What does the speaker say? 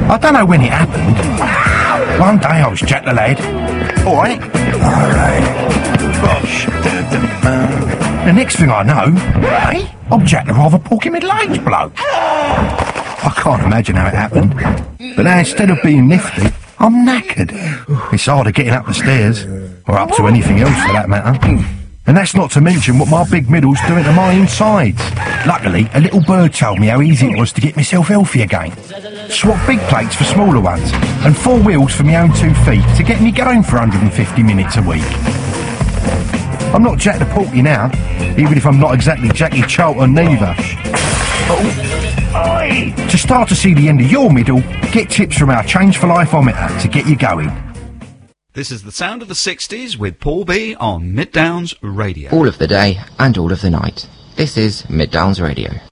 I don't know when it happened. One day I was Jack the Lad. Alright. Gosh. The next thing I know, hey, I'm Jack the rather porky middle-aged bloke. I can't imagine how it happened. But now instead of being nifty, I'm knackered. It's harder getting up the stairs, or up to anything else for that matter. And that's not to mention what my big middle's doing to my insides. Luckily, a little bird told me how easy it was to get myself healthy again. Swap big plates for smaller ones, and 4 wheels for my own 2 feet to get me going for 150 minutes a week. I'm not Jack the Porky now, even if I'm not exactly Jackie Charlton neither. To start to see the end of your middle, get tips from our Change for Life-ometer to get you going. This is the sound of the 60s with Paul B on Mid Downs Radio. All of the day and all of the night. This is Mid Downs Radio.